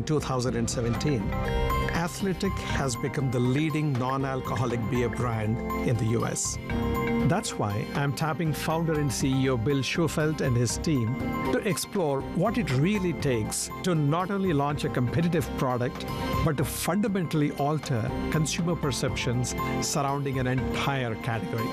2017, Athletic has become the leading non-alcoholic beer brand in the US. That's why I'm tapping founder and CEO Bill Schufelt and his team to explore what it really takes to not only launch a competitive product, but to fundamentally alter consumer perceptions surrounding an entire category.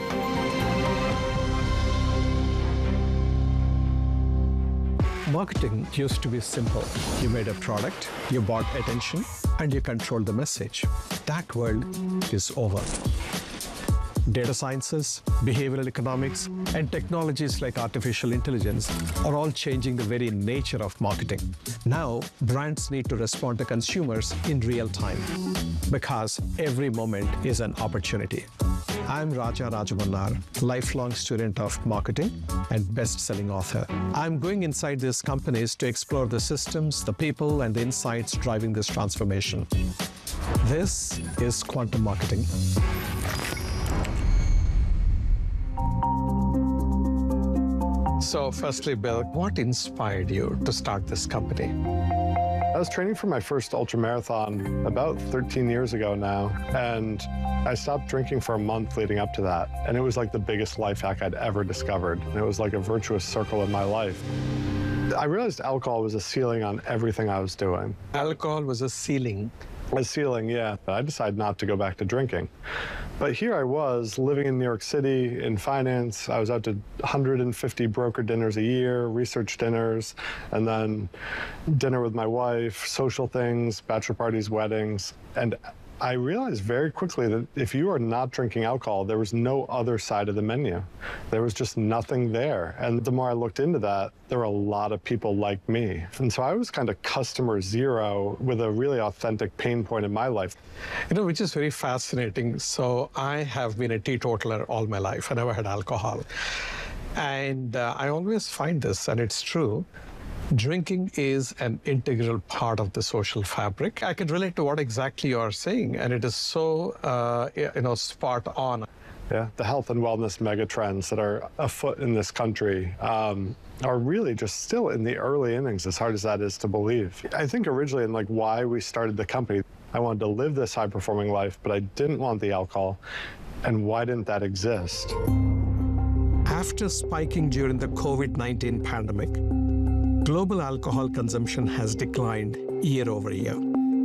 Marketing used to be simple. You made a product, you bought attention, and you controlled the message. That world is over. Data sciences, behavioral economics, and technologies like artificial intelligence are all changing the very nature of marketing. Now, brands need to respond to consumers in real time because every moment is an opportunity. I'm Raja Rajamannar, lifelong student of marketing and best-selling author. I'm going inside these companies to explore the systems, the people, and the insights driving this transformation. This is Quantum Marketing. So firstly, Bill, what inspired you to start this company? I was training for my first ultramarathon about 13 years ago now, and I stopped drinking for a month leading up to that. And it was like the biggest life hack I'd ever discovered. And it was like a virtuous circle in my life. I realized alcohol was a ceiling on everything I was doing. Alcohol was a ceiling. A ceiling, yeah. I decided not to go back to drinking. But here I was living in New York City in finance. I was out to 150 broker dinners a year, research dinners, and then dinner with my wife, social things, bachelor parties, weddings. And I realized very quickly that if you are not drinking alcohol, there was no other side of the menu. There was just nothing there. And the more I looked into that, there were a lot of people like me. And so I was kind of customer zero with a really authentic pain point in my life. You know, which is very fascinating. So I have been a teetotaler all my life. I never had alcohol. And I always find this, and it's true, drinking is an integral part of the social fabric. I can relate to what exactly you are saying, and it is so, spot on. Yeah, the health and wellness megatrends that are afoot in this country are really just still in the early innings, as hard as that is to believe. I think originally, in like why we started the company, I wanted to live this high-performing life, but I didn't want the alcohol. And why didn't that exist? After spiking during the COVID-19 pandemic, global alcohol consumption has declined year over year.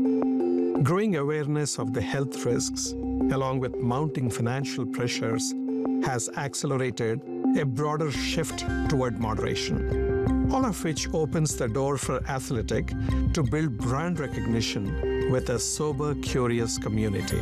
Growing awareness of the health risks, along with mounting financial pressures, has accelerated a broader shift toward moderation, all of which opens the door for Athletic to build brand recognition with a sober, curious community.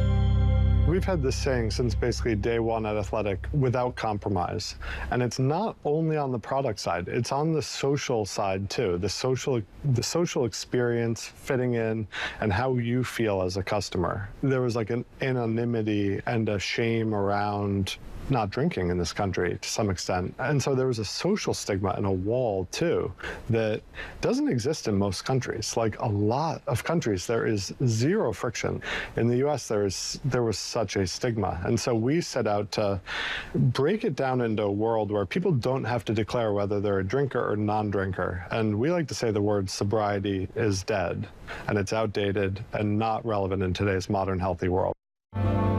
We've had this saying since basically day one at Athletic, without compromise. And it's not only on the product side, it's on the social side too. The social experience, fitting in, and how you feel as a customer. There was like an anonymity and a shame around not drinking in this country to some extent. And so there was a social stigma and a wall too that doesn't exist in most countries. Like a lot of countries, there is zero friction. In the US, there was such a stigma. And so we set out to break it down into a world where people don't have to declare whether they're a drinker or non-drinker. And we like to say the word sobriety is dead, and it's outdated and not relevant in today's modern healthy world.